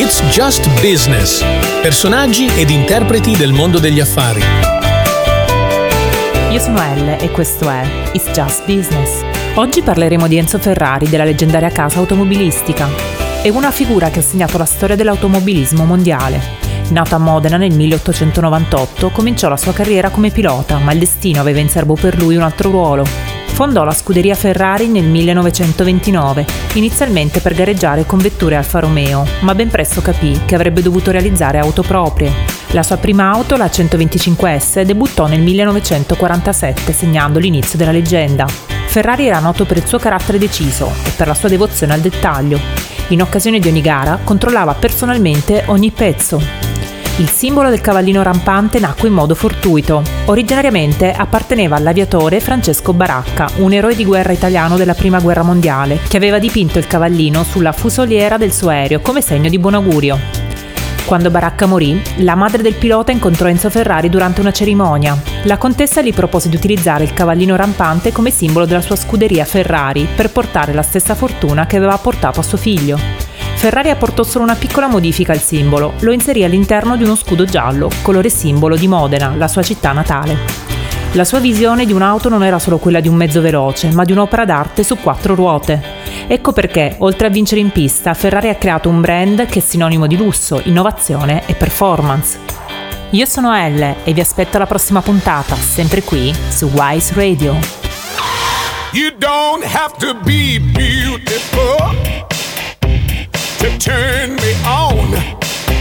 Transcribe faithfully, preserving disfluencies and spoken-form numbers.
It's Just Business. Personaggi ed interpreti del mondo degli affari. Io sono Elle e questo è It's Just Business. Oggi parleremo di Enzo Ferrari, della leggendaria casa automobilistica. È una figura che ha segnato la storia dell'automobilismo mondiale. Nato a Modena nel milleottocentonovantotto, cominciò la sua carriera come pilota, ma il destino aveva in serbo per lui un altro ruolo. Fondò la scuderia Ferrari nel millenovecentoventinove, inizialmente per gareggiare con vetture Alfa Romeo, ma ben presto capì che avrebbe dovuto realizzare auto proprie. La sua prima auto, la centoventicinque S, debuttò nel millenovecentoquarantasette, segnando l'inizio della leggenda. Ferrari era noto per il suo carattere deciso e per la sua devozione al dettaglio. In occasione di ogni gara controllava personalmente ogni pezzo. Il simbolo del cavallino rampante nacque in modo fortuito. Originariamente apparteneva all'aviatore Francesco Baracca, un eroe di guerra italiano della Prima Guerra Mondiale, che aveva dipinto il cavallino sulla fusoliera del suo aereo come segno di buon augurio. Quando Baracca morì, la madre del pilota incontrò Enzo Ferrari durante una cerimonia. La contessa gli propose di utilizzare il cavallino rampante come simbolo della sua scuderia Ferrari per portare la stessa fortuna che aveva portato a suo figlio. Ferrari apportò solo una piccola modifica al simbolo, lo inserì all'interno di uno scudo giallo, colore simbolo di Modena, la sua città natale. La sua visione di un'auto non era solo quella di un mezzo veloce, ma di un'opera d'arte su quattro ruote. Ecco perché, oltre a vincere in pista, Ferrari ha creato un brand che è sinonimo di lusso, innovazione e performance. Io sono Elle e vi aspetto alla prossima puntata, sempre qui su Wise Radio. You don't have to be beautiful to turn me on.